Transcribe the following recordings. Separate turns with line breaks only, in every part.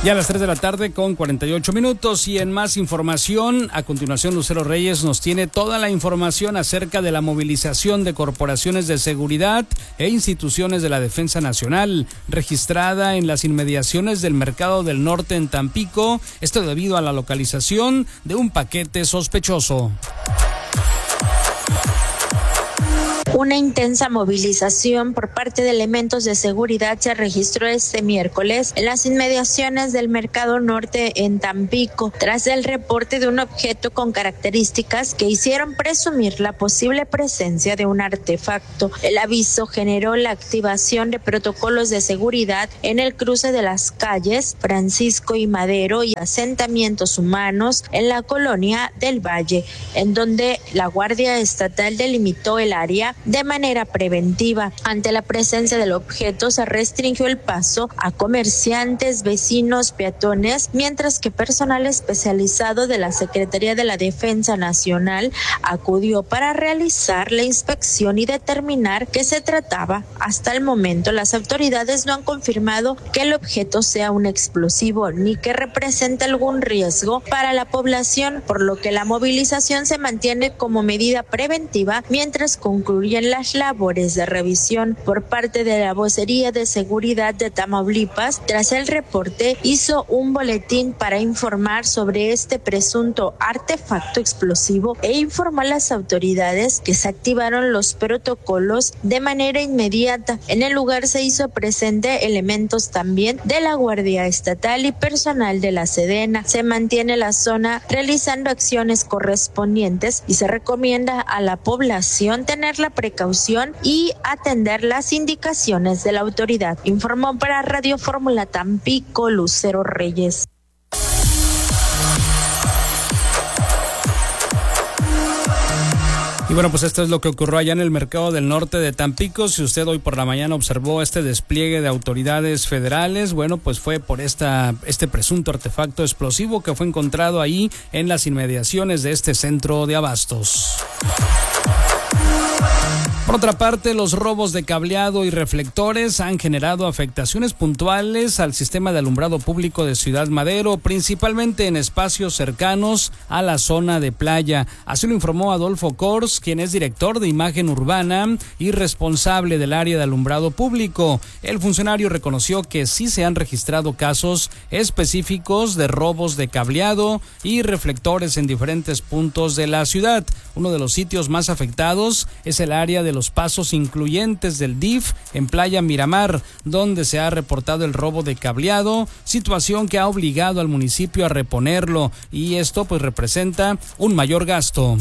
Ya a las 3 de la tarde con 48 minutos y en más información, a continuación Lucero Reyes nos tiene toda la información acerca de la movilización de corporaciones de seguridad e instituciones de la Defensa Nacional registrada en las inmediaciones del Mercado del Norte en Tampico, esto debido a la localización de un paquete sospechoso.
Una intensa movilización por parte de elementos de seguridad se registró este miércoles en las inmediaciones del Mercado Norte en Tampico, tras el reporte de un objeto con características que hicieron presumir la posible presencia de un artefacto. El aviso generó la activación de protocolos de seguridad en el cruce de las calles Francisco y Madero y asentamientos humanos en la colonia del Valle, en donde la Guardia Estatal delimitó el área de manera preventiva. Ante la presencia del objeto se restringió el paso a comerciantes, vecinos, peatones, mientras que personal especializado de la Secretaría de la Defensa Nacional acudió para realizar la inspección y determinar qué se trataba. Hasta el momento, las autoridades no han confirmado que el objeto sea un explosivo ni que represente algún riesgo para la población, por lo que la movilización se mantiene como medida preventiva mientras concluyen las labores de revisión. Por parte de la Vocería de Seguridad de Tamaulipas, tras el reporte, hizo un boletín para informar sobre este presunto artefacto explosivo e informó a las autoridades que se activaron los protocolos de manera inmediata. En el lugar se hizo presente elementos también de la Guardia Estatal y personal de la Sedena. Se mantiene la zona realizando acciones correspondientes y se recomienda a la población tener la precaución y atender las indicaciones de la autoridad. Informó para Radio Fórmula Tampico, Lucero Reyes.
Y bueno, pues esto es lo que ocurrió allá en el Mercado del Norte de Tampico. Si usted hoy por la mañana observó este despliegue de autoridades federales, bueno, pues fue por este presunto artefacto explosivo que fue encontrado ahí en las inmediaciones de este centro de abastos. Por otra parte, los robos de cableado y reflectores han generado afectaciones puntuales al sistema de alumbrado público de Ciudad Madero, principalmente en espacios cercanos a la zona de playa. Así lo informó Adolfo Kors, quien es director de imagen urbana y responsable del área de alumbrado público. El funcionario reconoció que sí se han registrado casos específicos de robos de cableado y reflectores en diferentes puntos de la ciudad. Uno de los sitios más afectados es el área de los pasos incluyentes del DIF en Playa Miramar, donde se ha reportado el robo de cableado, situación que ha obligado al municipio a reponerlo, y esto pues representa un mayor gasto.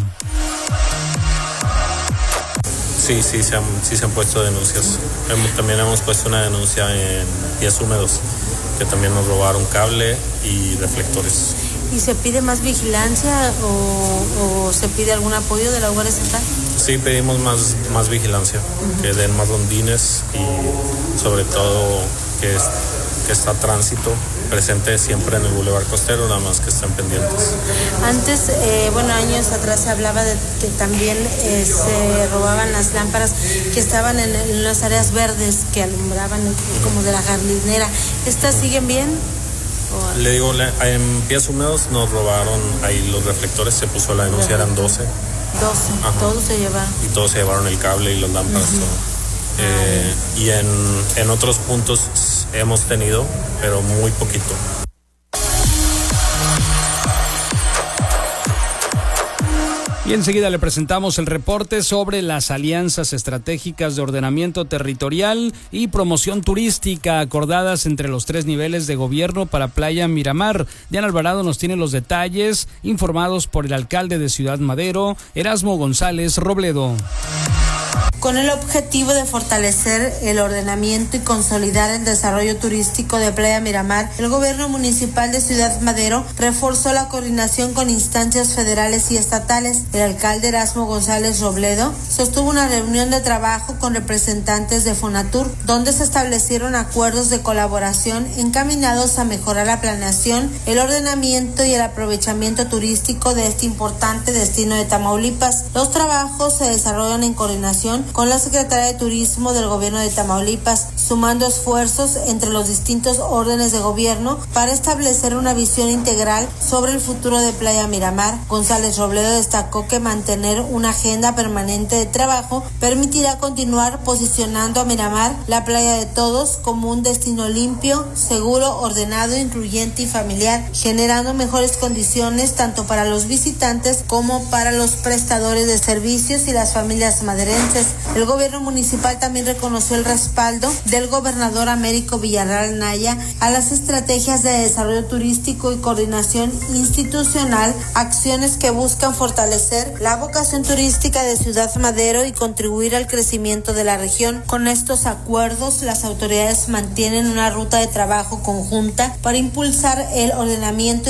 Sí, se han puesto denuncias. También hemos puesto una denuncia en Pies Húmedos, que también nos robaron cable y reflectores.
¿Y se pide más vigilancia o se pide algún apoyo de la Guardia Estatal?
Sí, pedimos más vigilancia, que den más rondines y sobre todo que está tránsito presente siempre en el Boulevard Costero, nada más que estén pendientes.
Antes, años atrás se hablaba de que también se robaban las lámparas que estaban en las áreas verdes que alumbraban como de la jardinera. ¿Estas siguen bien?
Le digo, en Pies Húmedos nos robaron ahí los reflectores, se puso la denuncia, eran 12.
12, todos se llevaron.
Y todos se llevaron el cable y los lámparas, todo. Y en otros puntos hemos tenido, pero muy poquito.
Y enseguida le presentamos el reporte sobre las alianzas estratégicas de ordenamiento territorial y promoción turística acordadas entre los 3 niveles de gobierno para Playa Miramar. Diana Alvarado nos tiene los detalles, informados por el alcalde de Ciudad Madero, Erasmo González Robledo.
Con el objetivo de fortalecer el ordenamiento y consolidar el desarrollo turístico de Playa Miramar, el gobierno municipal de Ciudad Madero reforzó la coordinación con instancias federales y estatales. El alcalde Erasmo González Robledo sostuvo una reunión de trabajo con representantes de Fonatur, donde se establecieron acuerdos de colaboración encaminados a mejorar la planeación, el ordenamiento y el aprovechamiento turístico de este importante destino de Tamaulipas. Los trabajos se desarrollan en coordinación con la Secretaría de Turismo del Gobierno de Tamaulipas. sumando esfuerzos entre los distintos órdenes de gobierno para establecer una visión integral sobre el futuro de Playa Miramar. González Robledo destacó que mantener una agenda permanente de trabajo permitirá continuar posicionando a Miramar, la playa de todos, como un destino limpio, seguro, ordenado, incluyente y familiar, generando mejores condiciones tanto para los visitantes como para los prestadores de servicios y las familias maderenses. El gobierno municipal también reconoció el respaldo del gobernador Américo Villarreal Naya a las estrategias de desarrollo turístico y coordinación institucional, acciones que buscan fortalecer la vocación turística de Ciudad Madero y contribuir al crecimiento de la región. Con estos acuerdos, las autoridades mantienen una ruta de trabajo conjunta para impulsar el ordenamiento